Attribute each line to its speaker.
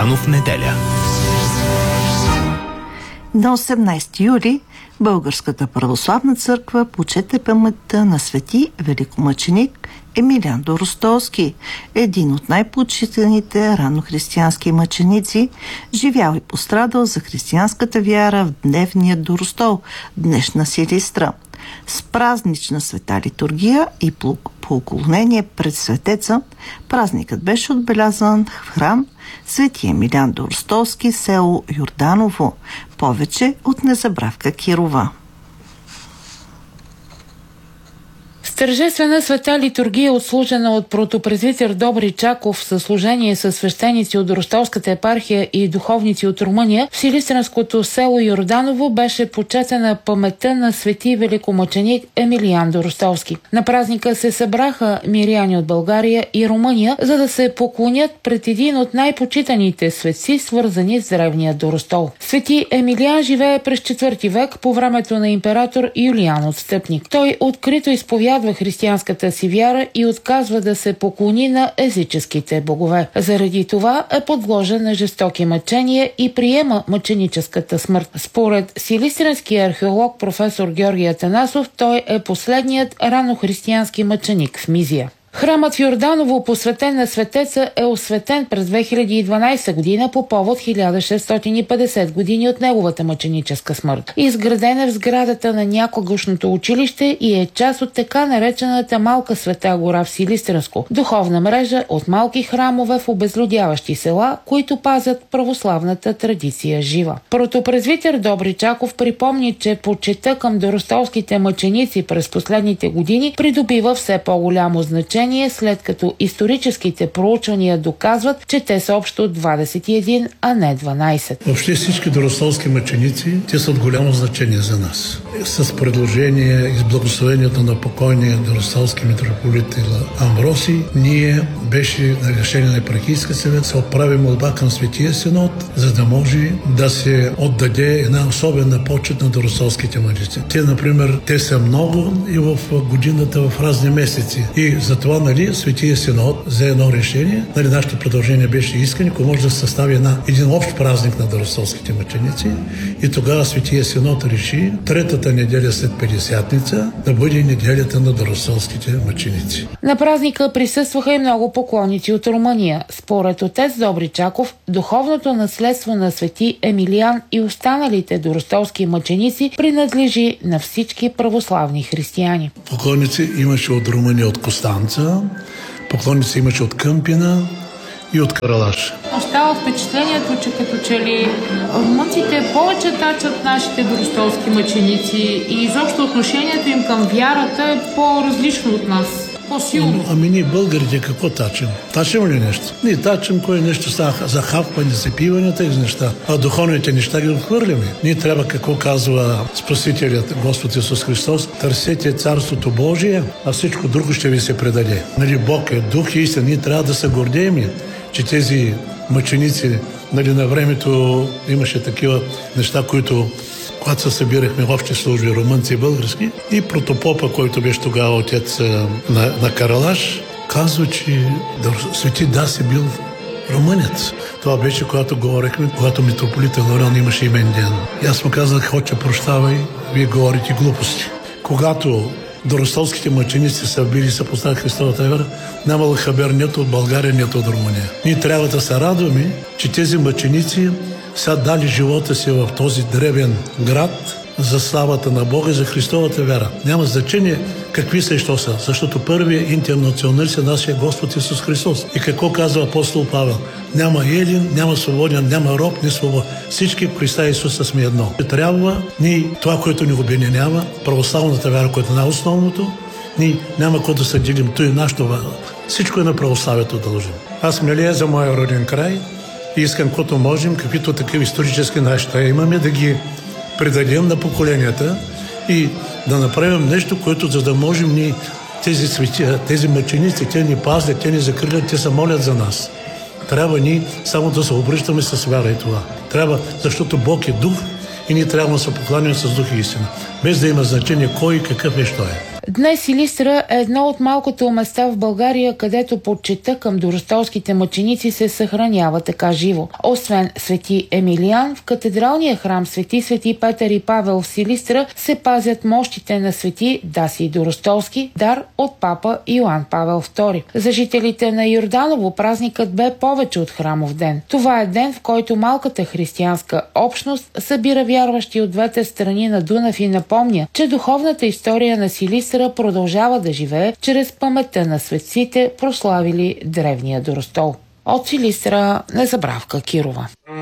Speaker 1: Рано в неделя.
Speaker 2: На 18 юли Българската православна църква почете паметта на свети великомъченик Емилиан Доростолски, един от най-почитаните ранохристиянски мъченици, живял и пострадал за християнската вяра в дневния Доростол, днешна Силистра. С празнична света литургия и поклонение пред светеца, празникът беше отбелязан в храм Свети Емилиан Доростолски, село Йорданово, повече от Незабравка Кирова.
Speaker 3: Тържествена света литургия, отслужена от протопрезвитер Добри Чаков в съслужение с свещеници от Доростолската епархия и духовници от Румъния, в силистренското село Йорданово беше почетена паметта на свети великомъченик Емилиан Доростолски. На празника се събраха миряни от България и Румъния, за да се поклонят пред един от най-почитаните светци, свързани с древния Доростол. Свети Емилиан живее през 4 век по времето на император Юлиан Отстъпник. Той открито изповядва християнската си вяра и отказва да се поклони на езическите богове. Заради това е подложен на жестоки мъчения и приема мъченическата смърт. Според силистренския археолог професор Георги Атанасов, той е последният ранохристиянски мъченик в Мизия. Храмът в Йорданово, посветен на светеца, е осветен през 2012 година по повод 1650 години от неговата мъченическа смърт. Изграден е в сградата на някогашното училище и е част от така наречената Малка Света гора в Силистренско, духовна мрежа от малки храмове в обезлюдяващи села, които пазят православната традиция жива. Протопрезвитер Добри Чаков припомни, че почитта към доростолските мъченици през последните години придобива все по-голямо значение, след като историческите проучвания доказват, че те са общо 21, а не 12.
Speaker 4: Въобще всички доростолски мъченици, те са от голямо значение за нас. С предложение и с благословението на покойния доростолски митрополит Амвросий, ние беше на решение на Епархийска съвет се отправи молба към Светия Синод, за да може да се отдаде една особена почет на доростолските мъченици. Те, например, те са много и в годината в разни месеци. И затова Светия Синод взе едно решение. Нашето предложение беше искане, ако може да се състави един общ празник на доростолските мъченици. И тогава Светия Синод реши третата неделя след Петдесятница да бъде неделята на доростолските мъченици.
Speaker 3: На празника присъстваха и много поклонници от Румъния. Според отец Добри Чаков, духовното наследство на свети Емилиан и останалите доростолски мъченици принадлежи на всички православни християни.
Speaker 4: Поклонници имаше от Румъния, от Костанца, поклонници имаше от Къмпина и от Каралаш.
Speaker 5: Остава впечатлението, че като че ли румънците повече тачат нашите доростолски мъченици и изобщо отношението им към вярата е по-различно от нас. По-силно.
Speaker 4: Ами ние българите какво тачим? Тачим ли нещо? Ние тачим кое нещо става за хапване, запиване, тези неща. А духовните неща ги отхвърляме. Ние трябва, какво казва Спасителят Господ Исус Христос, търсете Царството Божие, а всичко друго ще ви се предаде. Бог е дух и истина. Ние трябва да се гордеем, че тези мъченици, на времето имаше такива неща, които когато се събирахме общи служби, румънци и български, и протопопа, който беше тогава отец на Каралаш, казва, че свети Дас е бил румънец. Това беше, когато говорихме, когато митрополит Иларион имаше имен ден. И аз му казах, отче, прощавай, вие говорите глупости. Когато доростолските мъченици са били и са поставили Христовата вера, нямало хабер нито от България, нито от Румъния. Ние трябва да се радваме, че тези мъченици са дали живота си в този древен град за славата на Бога и за Христовата вяра. Няма значение какви са и що са, защото първият интернационалист е нашия Господ Исус Христос. И какво казва апостол Павел? Няма елин, няма свободен, няма роб, ни свободен. Всички в Христа Исуса сме едно. Трябва ние, това, което ни обединява, православната вяра, което е най-основното, ние няма какво да се делим. То е нашето вяра. Всичко е на православието дължим. Аз милея за моя роден край и искам, каквото можем, каквито такива исторически неща имаме, да ги предадем на поколенията и да направим нещо, което за да можем ние, тези свети, тези мъченици, те ни пазят, те ни закрилят, те се молят за нас. Трябва ние само да се обръщаме с вяра и това. Трябва, защото Бог е дух и ние трябва да се покланяме с дух и истина. Без да има значение кой и какъв е, що е.
Speaker 3: Днес Силистра е едно от малкото места в България, където почитта към доростолските мъченици се съхранява така живо. Освен Свети Емилиан, в катедралния храм Свети Петър и Павел в Силистра се пазят мощите на Свети Дасий Доростолски, дар от папа Йоан Павел II. За жителите на Йорданово празникът бе повече от храмов ден. Това е ден, в който малката християнска общност събира вярващи от двете страни на Дунав и напомня, че духовната история на Силистра продължава да живее чрез паметта на светците, прославили древния Доростол. От Силистра Незабравка Кирова.